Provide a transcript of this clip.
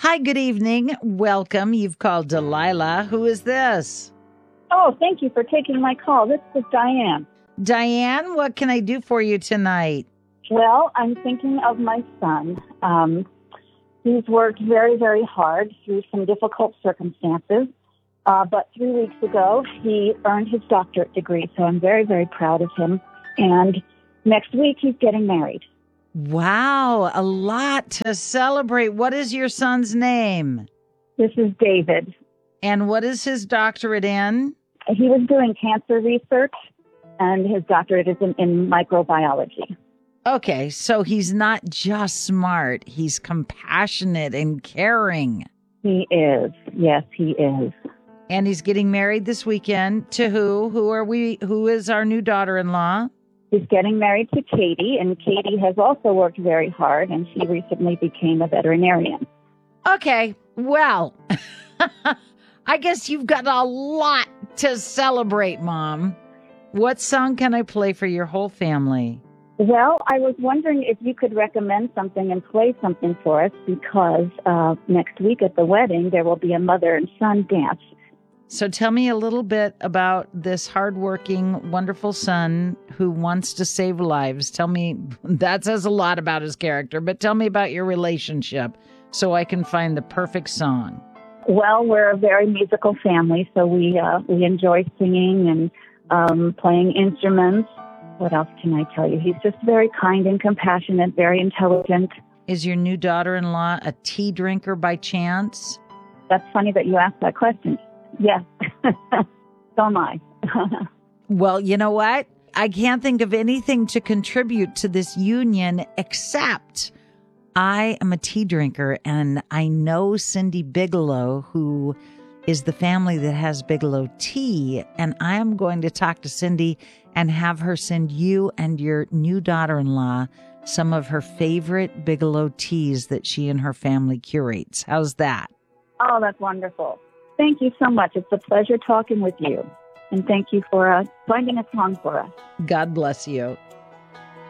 Hi, good evening. Welcome. You've called Delilah. Who is this? Oh, thank you for taking my call. This is Diane. Diane, what can I do for you tonight? Well, I'm thinking of my son. He's worked very, very hard through some difficult circumstances. But 3 weeks ago, he earned his doctorate degree, so I'm very, very proud of him. And next week, he's getting married. Wow, a lot to celebrate. What is your son's name? This is David. And what is his doctorate in? He was doing cancer research, and his doctorate is in microbiology. Okay, so he's not just smart. He's compassionate and caring. He is. Yes, he is. And he's getting married this weekend. To who? Who is our new daughter-in-law? He's getting married to Katie, and Katie has also worked very hard, and she recently became a veterinarian. Okay, well, I guess you've got a lot to celebrate, Mom. What song can I play for your whole family? Well, I was wondering if you could recommend something and play something for us, because next week at the wedding, there will be a mother and son dance. So tell me a little bit about this hardworking, wonderful son who wants to save lives. Tell me, that says a lot about his character, but tell me about your relationship so I can find the perfect song. Well, we're a very musical family, so we enjoy singing and playing instruments. What else can I tell you? He's just very kind and compassionate, very intelligent. Is your new daughter-in-law a tea drinker by chance? That's funny that you asked that question. Yes, so am I. Well, you know what? I can't think of anything to contribute to this union except I am a tea drinker, and I know Cindy Bigelow, who is the family that has Bigelow Tea, and I am going to talk to Cindy and have her send you and your new daughter-in-law some of her favorite Bigelow teas that she and her family curates. How's that? Oh, that's wonderful. Thank you so much. It's a pleasure talking with you. And thank you for finding a song for us. God bless you.